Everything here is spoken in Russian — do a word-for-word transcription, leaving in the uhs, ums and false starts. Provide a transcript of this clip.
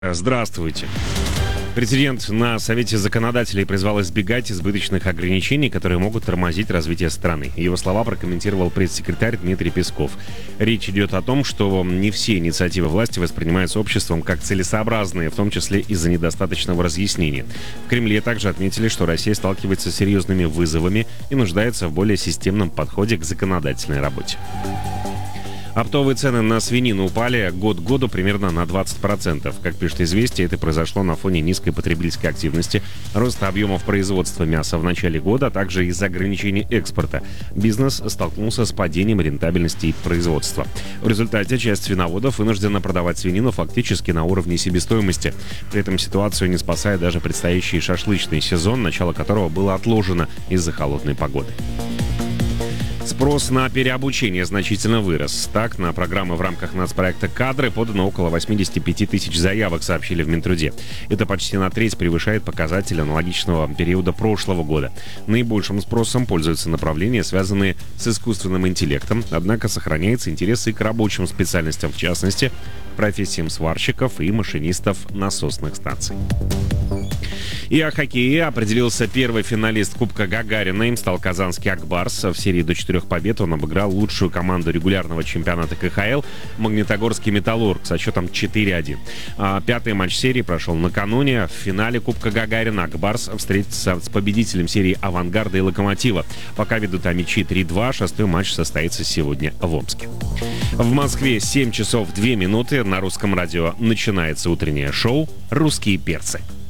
Здравствуйте. Президент на Совете законодателей призвал избегать избыточных ограничений, которые могут тормозить развитие страны. Его слова прокомментировал пресс-секретарь Дмитрий Песков. Речь идет о том, что не все инициативы власти воспринимаются обществом как целесообразные, в том числе из-за недостаточного разъяснения. В Кремле также отметили, что Россия сталкивается с серьезными вызовами и нуждается в более системном подходе к законодательной работе. Оптовые цены на свинину упали год к году примерно на двадцать процентов. Как пишет «Известия», это произошло на фоне низкой потребительской активности, роста объемов производства мяса в начале года, а также из-за ограничений экспорта. Бизнес столкнулся с падением рентабельности производства. В результате часть свиноводов вынуждена продавать свинину фактически на уровне себестоимости. При этом ситуацию не спасает даже предстоящий шашлычный сезон, начало которого было отложено из-за холодной погоды. Спрос на переобучение значительно вырос. Так, на программы в рамках нацпроекта «Кадры» подано около восемьдесят пять тысяч заявок, сообщили в Минтруде. Это почти на треть превышает показатель аналогичного периода прошлого года. Наибольшим спросом пользуются направления, связанные с искусственным интеллектом, однако сохраняется интерес и к рабочим специальностям, в частности, профессиям сварщиков и машинистов насосных станций. И о хоккее определился первый финалист Кубка Гагарина. Им стал казанский «Акбарс». В серии до четырех побед он обыграл лучшую команду регулярного чемпионата ка ха эл «Магнитогорский Металлург» со счетом четыре один. А пятый матч серии прошел накануне. В финале Кубка Гагарина «Акбарс» встретится с победителем серии «Авангарда» и «Локомотива». Пока ведут амичи три два. Шестой матч состоится сегодня в Омске. В Москве семь часов две минуты. На русском радио начинается утреннее шоу «Русские перцы».